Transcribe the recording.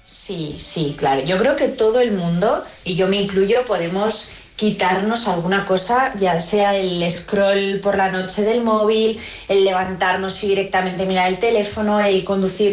Sí, sí, claro. Yo creo que todo el mundo, y yo me incluyo, podemos quitarnos alguna cosa, ya sea el scroll por la noche del móvil, el levantarnos y directamente mirar el teléfono, el conducir